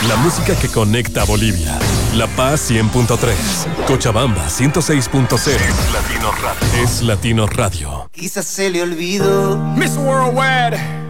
La música que conecta a Bolivia. La Paz 100.3. Cochabamba 106.0. Es Latino Radio. Quizás se le olvidó. Miss Worldwide.